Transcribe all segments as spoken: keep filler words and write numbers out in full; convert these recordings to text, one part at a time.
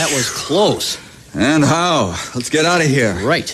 that was close. And how? Let's get out of here. Right.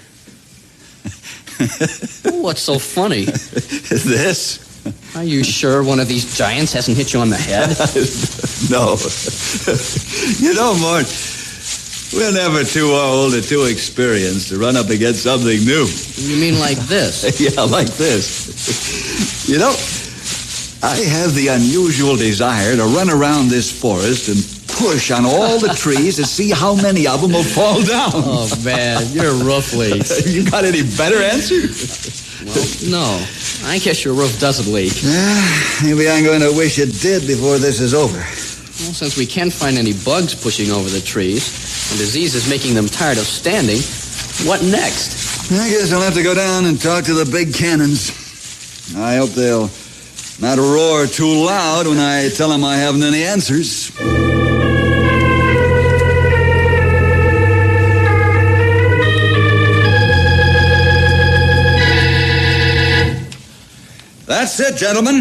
What's so funny? This? Are you sure one of these giants hasn't hit you on the head? No. You know, Mort, we're never too old or too experienced to run up against something new. You mean like this? Yeah, like this. You know, I have the unusual desire to run around this forest and push on all the trees to see how many of them will fall down. Oh, man, you're roughy. You got any better answer? Well, no. I guess your roof doesn't leak. Yeah, maybe I'm going to wish it did before this is over. Well, since we can't find any bugs pushing over the trees, and disease is making them tired of standing, what next? I guess I'll have to go down and talk to the big cannons. I hope they'll not roar too loud when I tell them I haven't any answers. That's it, gentlemen.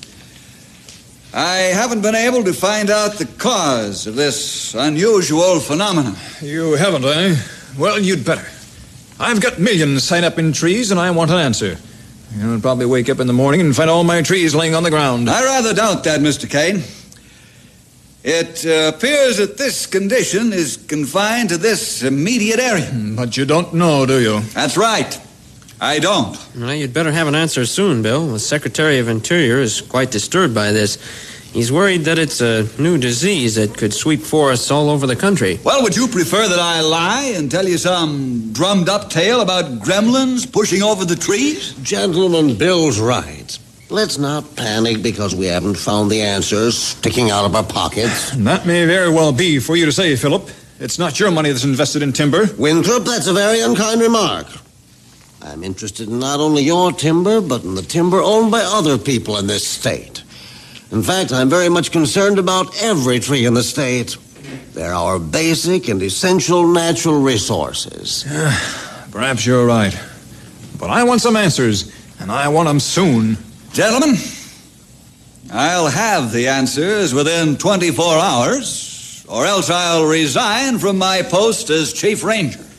I haven't been able to find out the cause of this unusual phenomenon. You haven't, eh? Well, you'd better. I've got millions tied up in trees, and I want an answer. You'll probably wake up in the morning and find all my trees laying on the ground. I rather doubt that, Mister Kane. It uh, appears that this condition is confined to this immediate area. But you don't know, do you? That's right. I don't. Well, you'd better have an answer soon, Bill. The Secretary of Interior is quite disturbed by this. He's worried that it's a new disease that could sweep forests all over the country. Well, would you prefer that I lie and tell you some drummed-up tale about gremlins pushing over the trees? Gentlemen, Bill's right. Let's not panic because we haven't found the answers sticking out of our pockets. That may very well be for you to say, Philip. It's not your money that's invested in timber. Winthrop, that's a very unkind remark. I'm interested in not only your timber, but in the timber owned by other people in this state. In fact, I'm very much concerned about every tree in the state. They're our basic and essential natural resources. Perhaps you're right. But I want some answers, and I want them soon. Gentlemen, I'll have the answers within twenty-four hours, or else I'll resign from my post as Chief Ranger.